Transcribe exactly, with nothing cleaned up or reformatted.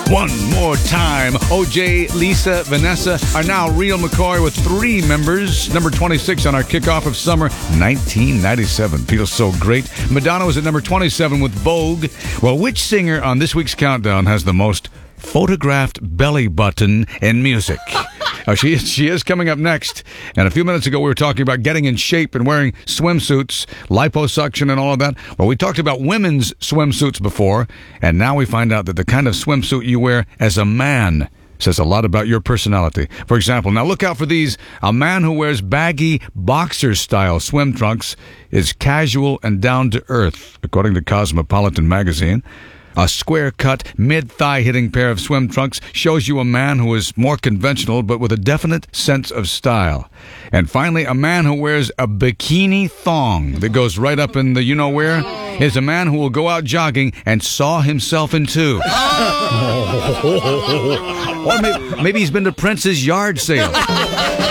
One more time. O J, Lisa, Vanessa are now Real McCoy with three members. Number twenty-six on our kickoff of summer nineteen ninety-seven. Feels so great. Madonna was at number twenty-seven with Vogue. Well, which singer on this week's countdown has the most photographed belly button in music? Oh, she is, she is coming up next. And a few minutes ago, we were talking about getting in shape and wearing swimsuits, liposuction and all of that. Well, we talked about women's swimsuits before, and now we find out that the kind of swimsuit you wear as a man says a lot about your personality. For example, now look out for these. A man who wears baggy boxer-style swim trunks is casual and down-to-earth, according to Cosmopolitan magazine. A square-cut, mid-thigh-hitting pair of swim trunks shows you a man who is more conventional but with a definite sense of style. And finally, a man who wears a bikini thong that goes right up in the you-know-where is a man who will go out jogging and saw himself in two. Or maybe, maybe he's been to Prince's yard sale.